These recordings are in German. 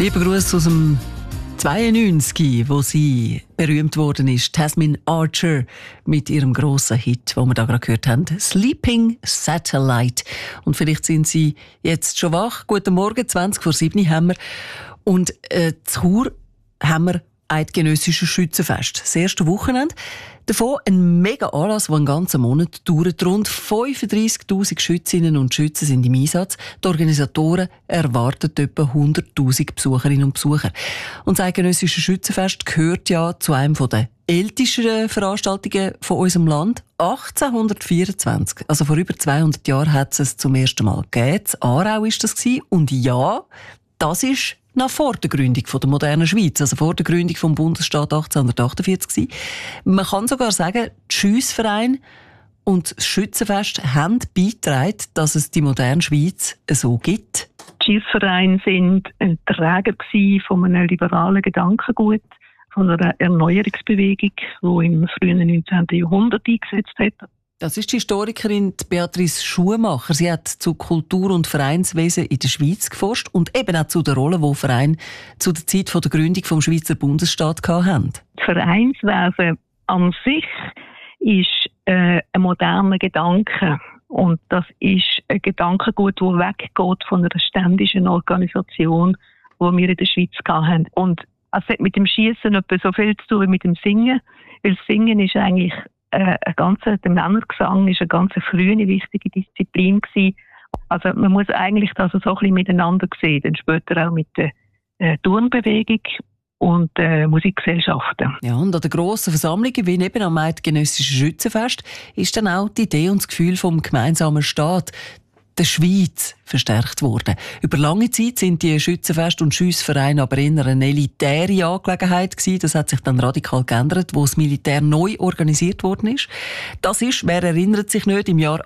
Lieber Gruß aus dem 92, wo sie berühmt worden ist, Tasmin Archer, mit ihrem grossen Hit, den wir da gerade gehört haben, Sleeping Satellite. Und vielleicht sind Sie jetzt schon wach. Guten Morgen, 7:20 haben wir. Und in Chur haben wir eidgenössisches Schützenfest. Das erste Wochenende. Davon ein mega Anlass, der einen ganzen Monat dauert. Rund 35'000 Schützinnen und Schützen sind im Einsatz. Die Organisatoren erwarten etwa 100'000 Besucherinnen und Besucher. Und das eidgenössische Schützenfest gehört ja zu einem der ältesten Veranstaltungen von unserem Land. 1824, also vor über 200 Jahren, hat es zum ersten Mal gegeben. In Aarau war das. Und ja, das ist noch vor der Gründung der modernen Schweiz, also vor der Gründung des Bundesstaats 1848. Man kann sogar sagen, die Schiessvereine und das Schützenfest haben beigetragen, dass es die moderne Schweiz so gibt. Die Schiessvereine sind ein Träger von einem liberalen Gedankengut, von einer Erneuerungsbewegung, die im frühen 19. Jahrhundert eingesetzt hat. Das ist die Historikerin Beatrice Schumacher. Sie hat zu Kultur- und Vereinswesen in der Schweiz geforscht und eben auch zu der Rolle, die Vereine zu der Zeit der Gründung des Schweizer Bundesstaats hatten. Das Vereinswesen an sich ist ein moderner Gedanke. Und das ist ein Gedankengut, das weggeht von einer ständischen Organisation, die wir in der Schweiz hatten. Und es hat mit dem Schiessen etwa so viel zu tun wie mit dem Singen. Weil das Singen ist eigentlich der Männergesang ist eine ganz frühe, wichtige Disziplin gewesen. Also man muss eigentlich das so ein bisschen miteinander sehen, dann später auch mit der Turnbewegung und Musikgesellschaften. Ja, und an den grossen Versammlungen, wie eben am eidgenössischen Schützenfest, ist dann auch die Idee und das Gefühl vom gemeinsamen Staat, der Schweiz, verstärkt worden. Über lange Zeit sind die Schützenfest- und Schiessvereine aber eher eine elitäre Angelegenheit gewesen. Das hat sich dann radikal geändert, wo das Militär neu organisiert worden ist. Das ist, wer erinnert sich nicht, im Jahr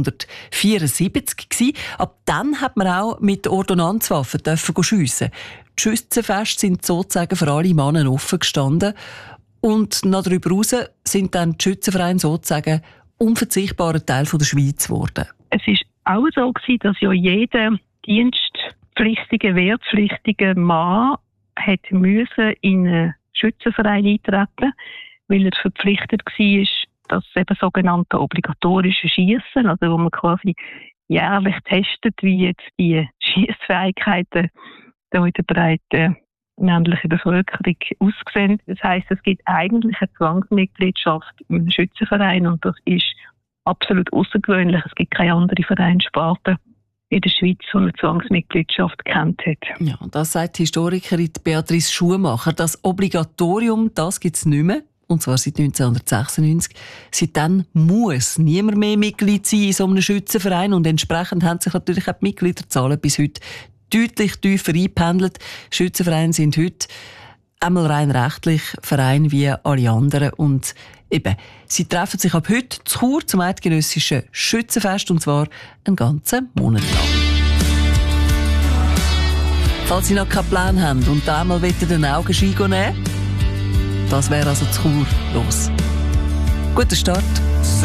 1874 gewesen. Ab dann hat man auch mit Ordonnanzwaffen schiessen. Die Schützenfeste sind sozusagen für alle Männer offen gestanden. Und noch darüber hinaus sind dann die Schützenvereine sozusagen unverzichtbarer Teil der Schweiz geworden. Es ist auch so gewesen, dass ja jeder dienstpflichtige, wehrpflichtige Mann hätte müssen in einen Schützenverein eintreten, weil er verpflichtet war, das eben sogenannte obligatorische Schiessen, also wo man quasi jährlich testet, wie jetzt die Schiessfähigkeiten in der breiten männlichen Bevölkerung aussehen. Das heisst, es gibt eigentlich eine Zwangsmitgliedschaft im Schützenverein und das ist absolut außergewöhnlich. Es gibt keine andere Vereinssparte in der Schweiz, die eine Zwangsmitgliedschaft kennt hat. Ja, das sagt die Historikerin Beatrice Schumacher. Das Obligatorium, das gibt es nicht mehr. Und zwar seit 1996. Seitdem muss niemand mehr Mitglied sein in so einem Schützenverein. Und entsprechend haben sich natürlich auch die Mitgliederzahlen bis heute deutlich tiefer eingependelt. Schützenvereine sind heute einmal rein rechtlich Verein wie alle anderen. Und eben, sie treffen sich ab heute zu Chur zum eidgenössischen Schützenfest, und zwar einen ganzen Monat lang. Falls Sie noch keinen Plan haben und da einmal den Augenschein nehmen, das wäre also zu Chur los. Guten Start.